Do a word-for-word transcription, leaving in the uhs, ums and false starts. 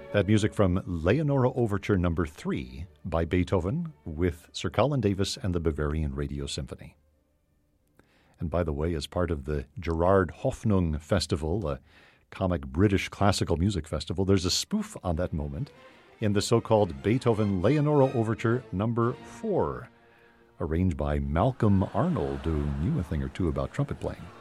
That music from Leonora Overture Number three by Beethoven with Sir Colin Davis and the Bavarian Radio Symphony. And by the way, as part of the Gerard Hoffnung Festival, a comic British classical music festival, there's a spoof on that moment in the so-called Beethoven Leonora Overture Number four, arranged by Malcolm Arnold, who knew a thing or two about trumpet playing.